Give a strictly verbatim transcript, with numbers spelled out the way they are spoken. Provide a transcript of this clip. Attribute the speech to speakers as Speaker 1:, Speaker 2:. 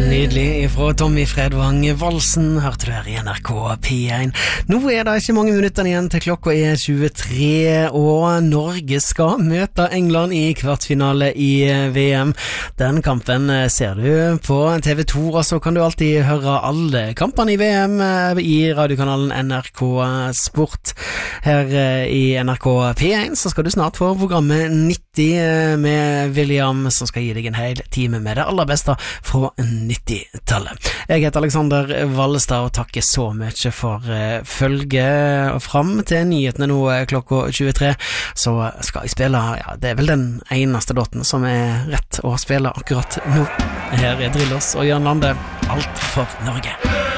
Speaker 1: Nydelig fra Tommy Fredvang. Valsen hørte du her i N R K P én. Nå er det ikke mange minutter igjen til klokka er tjuetre, og Norge skal møte England i kvartfinale i V M. Den kampen ser du på T V to, og så kan du alltid høre alle kampene i V M i radiokanalen N R K Sport. Her i N R K P én så skal du snart få programmet nitti med William, som skal gi deg en hel time med det aller beste fra nitti-tallet. Jeg heter Alexander Vallestad og takker så mye for uh, følge fram til nyhetene nå klokka tjuetre. Så skal jeg spille, ja, det er vel den eneste låten som er rett å spille akkurat nå. Her er Drillos og Jan Lande, Alt for Norge.